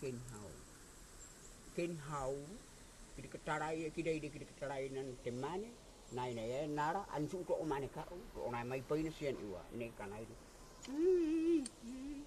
ken hau kidi ketarai kidai di kidi ketarai nan temane nai nai nara an su ko mane ka o nai mai pai na sian iwa ne kanai